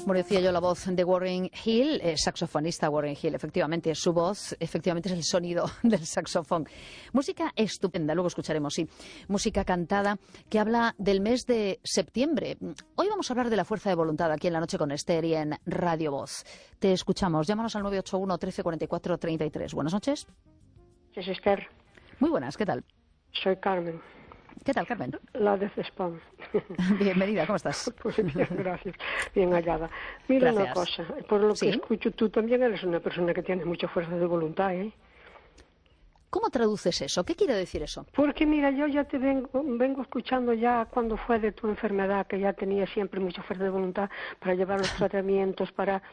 Como decía yo, la voz de Warren Hill, saxofonista Warren Hill, efectivamente, su voz, efectivamente es el sonido del saxofón. Música estupenda, luego escucharemos, sí. Música cantada que habla del mes de septiembre. Hoy vamos a hablar de la fuerza de voluntad aquí en La Noche con Esther y en Radio Voz. Te escuchamos, llámanos al 981 13 44 33. Buenas noches. Es Esther. Muy buenas, ¿qué tal? Soy Carmen. ¿Qué tal, Carmen? La de Cespam. Bienvenida, ¿cómo estás? Pues bien, gracias. Bien hallada. Mira gracias. Una cosa, por lo que ¿Sí? escucho, tú también eres una persona que tiene mucha fuerza de voluntad, ¿eh? ¿Cómo traduces eso? ¿Qué quiere decir eso? Porque mira, yo ya te vengo escuchando ya cuando fue de tu enfermedad, que ya tenía siempre mucha fuerza de voluntad para llevar los tratamientos,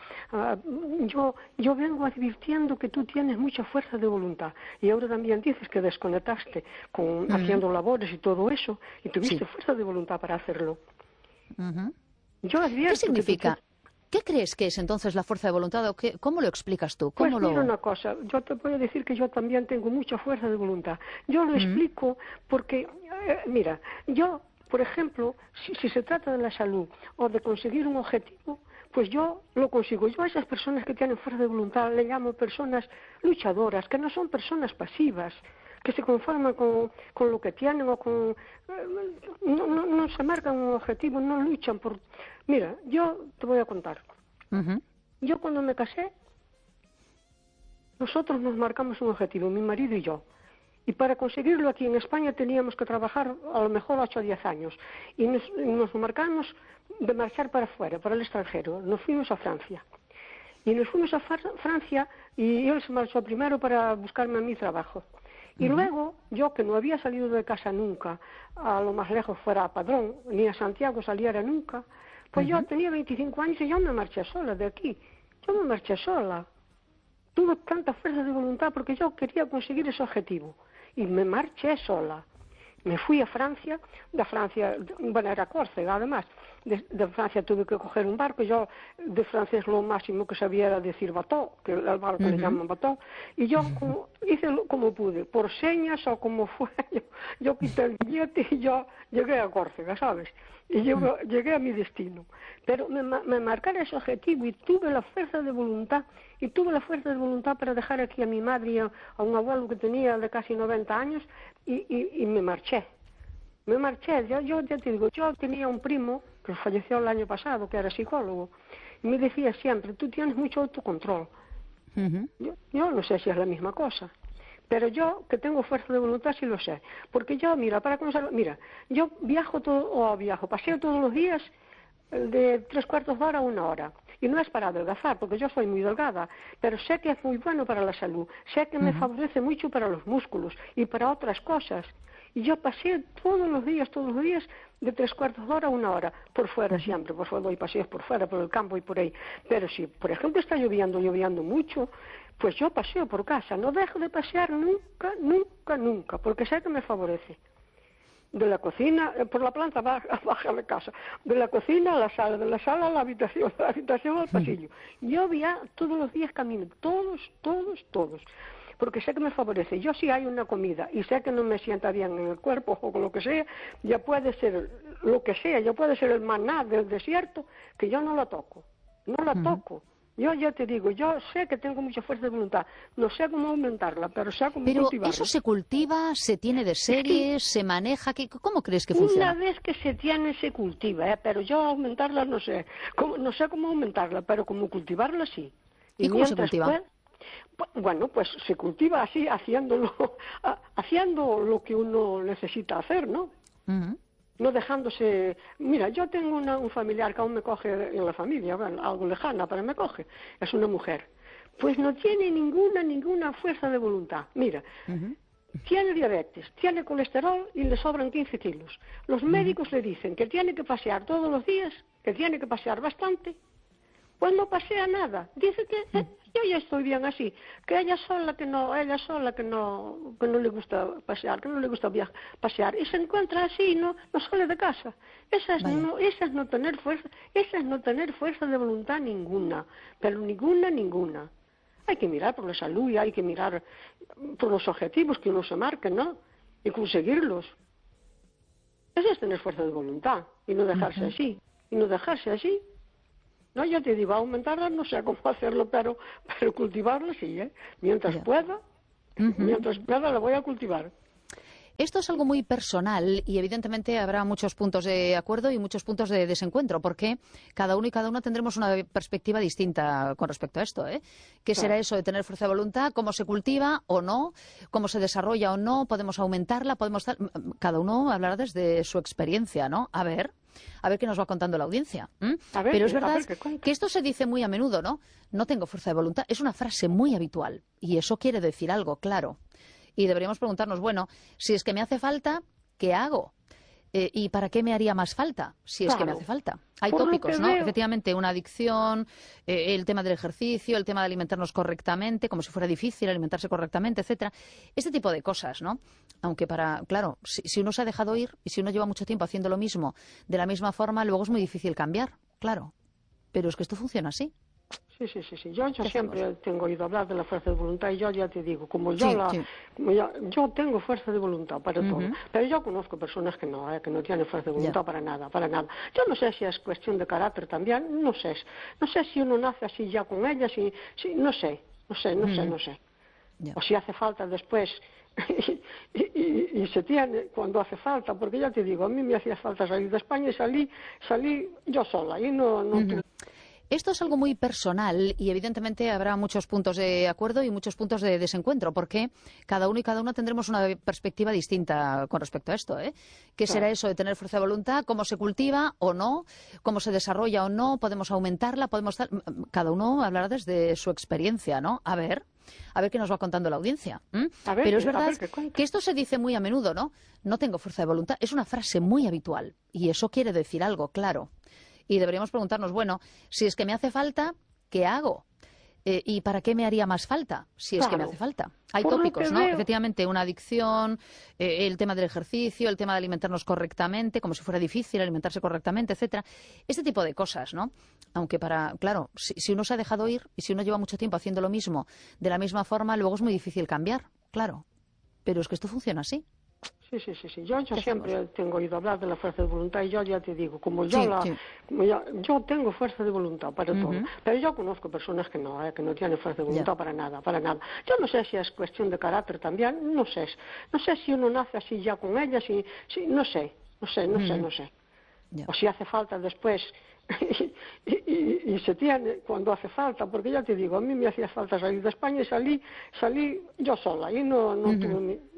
yo vengo advirtiendo que tú tienes mucha fuerza de voluntad. Y ahora también dices que desconectaste haciendo labores y todo eso, y tuviste fuerza de voluntad para hacerlo. Yo advierto. ¿Qué significa? ¿Qué crees que es entonces la fuerza de voluntad? ¿O cómo lo explicas tú? Pues mira una cosa, yo te voy a decir que yo también tengo mucha fuerza de voluntad. Yo lo explico porque, mira, yo, por ejemplo, si se trata de la salud o de conseguir un objetivo, pues yo lo consigo. Yo a esas personas que tienen fuerza de voluntad le llamo personas luchadoras, que no son personas pasivas, que se conforman con lo que tienen o con... No se marcan un objetivo, no luchan por... Mira, yo te voy a contar. Yo cuando me casé, nosotros nos marcamos un objetivo, mi marido y yo. Y para conseguirlo aquí en España teníamos que trabajar a lo mejor 8 o 10 años. Y nos marcamos de marchar para afuera, para el extranjero. Nos fuimos a Francia. Y nos fuimos a Francia y él se marchó primero para buscarme a mi trabajo. Y luego, yo que no había salido de casa nunca, a lo más lejos fuera a Padrón, ni a Santiago saliera nunca, pues yo tenía 25 años y yo me marché sola de aquí. Yo me marché sola. Tuve tanta fuerza de voluntad porque yo quería conseguir ese objetivo. Y me marché sola. Me fui a Francia, de Francia, bueno, era Córcega además, de Francia tuve que coger un barco, yo de francés lo máximo que sabía era decir bateau, que al barco le llaman bateau, y yo hice como pude, por señas o como fue, yo quité el billete y yo llegué a Córcega, ¿sabes? Y yo llegué a mi destino. Pero me marcara ese objetivo y tuve la fuerza de voluntad, y tuve la fuerza de voluntad para dejar aquí a mi madre y a un abuelo que tenía de casi 90 años y me marché. Me marché, yo ya te digo, yo tenía un primo que falleció el año pasado, que era psicólogo, y me decía siempre, tú tienes mucho autocontrol. Yo no sé si es la misma cosa, pero yo que tengo fuerza de voluntad sí lo sé, porque yo, mira, yo paseo todos los días de 3/4 de hora a 1 hora, y no es para adelgazar, porque yo soy muy delgada, pero sé que es muy bueno para la salud, sé que me favorece mucho para los músculos y para otras cosas. Y yo pasé todos los días, de 3/4 de hora a 1 hora, por fuera siempre, por fuera doy paseos por fuera, por el campo y por ahí. Pero si, por ejemplo, está lloviendo mucho, pues yo paseo por casa, no dejo de pasear nunca, porque sé que me favorece. De la cocina, por la planta baja de casa, de la cocina a la sala, de la sala a la habitación, de la habitación al pasillo. Yo todos los días camino, todos, porque sé que me favorece. Yo si hay una comida y sé que no me sienta bien en el cuerpo o con lo que sea, ya puede ser lo que sea, ya puede ser el maná del desierto, que yo no lo toco, Yo ya te digo, yo sé que tengo mucha fuerza de voluntad, no sé cómo aumentarla, pero sé cómo cultivarla. Pero ¿eso se cultiva, se tiene de serie, se maneja? ¿Cómo crees que funciona? Una vez que se tiene, se cultiva, pero yo aumentarla no sé. No sé cómo aumentarla, pero cómo cultivarla sí. ¿Y cómo se cultiva? Bueno, pues se cultiva así, haciendo lo que uno necesita hacer, ¿no? No dejándose... Mira, yo tengo un familiar que aún me coge en la familia, bueno, algo lejana, pero me coge. Es una mujer. Pues no tiene ninguna fuerza de voluntad. Mira, tiene diabetes, tiene colesterol y le sobran 15 kilos. Los médicos le dicen que tiene que pasear todos los días, que tiene que pasear bastante. Pues no pasea nada. Dice que yo ya estoy bien así, que ella sola que no le gusta pasear, que no le gusta pasear, y se encuentra así, no sale de casa. Esa es no tener fuerza de voluntad ninguna, pero ninguna. Hay que mirar por la salud y hay que mirar por los objetivos que uno se marque, ¿no? Y conseguirlos. Eso es tener fuerza de voluntad y no dejarse así. No, yo te digo, aumentarla no sé cómo hacerlo, pero cultivarla sí, ¿eh? Mientras Ya. pueda, mientras pueda la voy a cultivar. Esto es algo muy personal y evidentemente habrá muchos puntos de acuerdo y muchos puntos de desencuentro, porque cada uno y cada una tendremos una perspectiva distinta con respecto a esto, ¿eh? ¿Qué será Claro. eso de tener fuerza de voluntad? ¿Cómo se cultiva o no? ¿Cómo se desarrolla o no? ¿Podemos aumentarla? Cada uno hablará desde su experiencia, ¿no? A ver qué nos va contando la audiencia. A ver, Pero es a verdad ver qué cuenta. que esto se dice muy a menudo, ¿no? No tengo fuerza de voluntad. Es una frase muy habitual y eso quiere decir algo, claro. Y deberíamos preguntarnos, bueno, si es que me hace falta, ¿qué hago? ¿Y para qué me haría más falta si es que me Claro. hace falta? Hay Por lo tópicos, que ¿no? veo, Efectivamente, una adicción, el tema del ejercicio, el tema de alimentarnos correctamente, como si fuera difícil alimentarse correctamente, etcétera. Este tipo de cosas, ¿no? Aunque claro, si uno se ha dejado ir y si uno lleva mucho tiempo haciendo lo mismo de la misma forma, luego es muy difícil cambiar, claro. Pero es que esto funciona así. sí. Yo ¿Qué hacemos? siempre tengo oído hablar de la fuerza de voluntad y yo ya te digo, Sí, sí. yo tengo fuerza de voluntad para todo, Ujú. pero yo conozco personas que no tienen fuerza de Ya. voluntad para nada, para nada. Yo no sé si es cuestión de carácter también, no sé, no sé si uno nace así ya con ella, no sé, Ujú. no sé. Ya. O si hace falta después y se tiene cuando hace falta, porque ya te digo, a mí me hacía falta salir de España y salí yo sola y no tuve. Esto es algo muy personal y evidentemente habrá muchos puntos de acuerdo y muchos puntos de desencuentro, porque cada uno y cada una tendremos una perspectiva distinta con respecto a esto, ¿eh? ¿Qué será Claro. eso de tener fuerza de voluntad? ¿Cómo se cultiva o no? ¿Cómo se desarrolla o no? ¿Podemos aumentarla? Cada uno hablará desde su experiencia, ¿no? A ver qué nos va contando la audiencia. Pero es A verdad ver qué cuenta. que esto se dice muy a menudo, ¿no? No tengo fuerza de voluntad. Es una frase muy habitual y eso quiere decir algo, claro. Y deberíamos preguntarnos, bueno, si es que me hace falta, ¿qué hago? ¿Y para qué me haría más falta si es que me Claro. hace falta? Hay Por lo que tópicos, ¿no? veo, Efectivamente, una adicción, el tema del ejercicio, el tema de alimentarnos correctamente, como si fuera difícil alimentarse correctamente, etcétera. Este tipo de cosas, ¿no? Aunque claro, si uno se ha dejado ir y si uno lleva mucho tiempo haciendo lo mismo de la misma forma, luego es muy difícil cambiar, claro. Pero es que esto funciona así. sí. Yo ¿Qué hacemos? siempre tengo oído hablar de la fuerza de voluntad y yo ya te digo, Sí, sí. yo tengo fuerza de voluntad para todo, Ujú. pero yo conozco personas que no tienen fuerza de Ya. voluntad para nada, para nada. Yo no sé si es cuestión de carácter también, no sé si uno nace así ya con ella, no sé, Ujú. no sé. Ya. O si hace falta después y se tiene cuando hace falta, porque ya te digo, a mí me hacía falta salir de España y salí yo sola y no Ujú. tuve